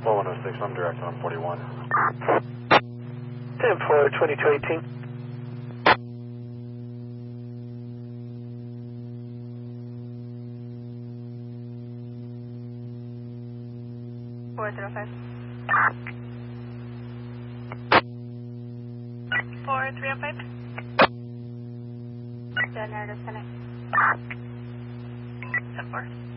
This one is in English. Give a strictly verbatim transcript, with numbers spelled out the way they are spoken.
four one oh six, I'm direct on forty-one. ten four, twenty-two eighteen. four zero five. four three oh five. Dead air disconnect. ten four.